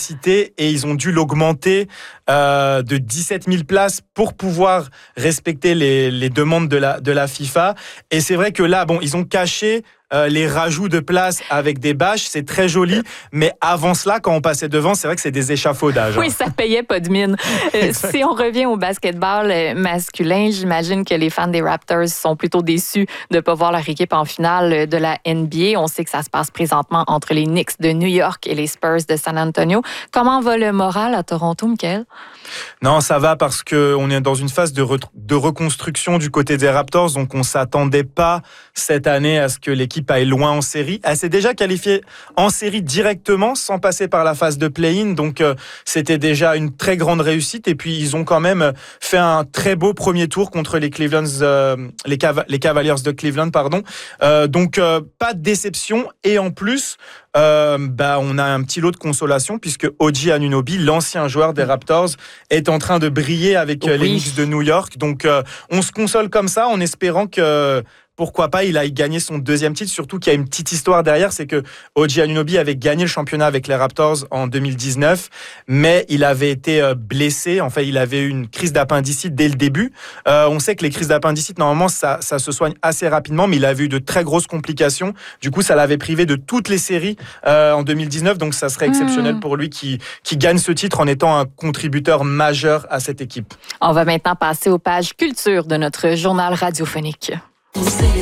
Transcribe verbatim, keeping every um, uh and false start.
capacité et ils ont dû l'augmenter euh, de dix-sept mille places pour pouvoir respecter les, les demandes de la, de la FIFA. Et c'est vrai que là, bon, ils ont caché Euh, les rajouts de place avec des bâches, c'est très joli, mais avant cela, quand on passait devant, c'est vrai que c'est des échafaudages. Oui, ça payait pas de mine. Euh, si on revient au basketball masculin, j'imagine que les fans des Raptors sont plutôt déçus de ne pas voir leur équipe en finale de la N B A. On sait que ça se passe présentement entre les Knicks de New York et les Spurs de San Antonio. Comment va le moral à Toronto, Michael? Non, ça va parce qu'on est dans une phase de, re- de reconstruction du côté des Raptors, donc on ne s'attendait pas cette année à ce que l'équipe aille loin en série. Elle s'est déjà qualifiée en série directement sans passer par la phase de play-in, donc euh, c'était déjà une très grande réussite. Et puis ils ont quand même fait un très beau premier tour contre les Cleveland, euh, les, Cav- les Cavaliers de Cleveland, pardon. Euh, donc euh, pas de déception. Et en plus, euh, bah on a un petit lot de consolation puisque O G Anunoby, l'ancien joueur des Raptors, est en train de briller avec oui. les Knicks de New York. Donc euh, on se console comme ça en espérant que pourquoi pas, il a gagné son deuxième titre, surtout qu'il y a une petite histoire derrière, c'est que O G Anunoby avait gagné le championnat avec les Raptors en deux mille dix-neuf, mais il avait été blessé, enfin il avait eu une crise d'appendicite dès le début. Euh, on sait que les crises d'appendicite, normalement, ça, ça se soigne assez rapidement, mais il avait eu de très grosses complications. Du coup, ça l'avait privé de toutes les séries euh, en deux mille dix-neuf, donc ça serait exceptionnel mmh. pour lui qui, qui gagne ce titre en étant un contributeur majeur à cette équipe. On va maintenant passer aux pages culture de notre journal radiophonique.